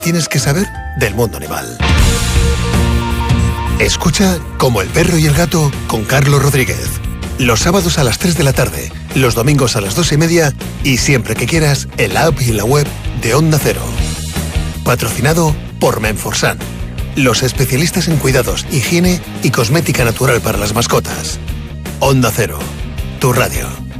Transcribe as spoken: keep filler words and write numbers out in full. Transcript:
tienes que saber del mundo animal. Escucha Como el perro y el gato con Carlos Rodríguez. Los sábados a las tres de la tarde, los domingos a las dos y media y siempre que quieras en la app y en la web de Onda Cero. Patrocinado por Menforsan, los especialistas en cuidados, higiene y cosmética natural para las mascotas. Onda Cero, tu radio.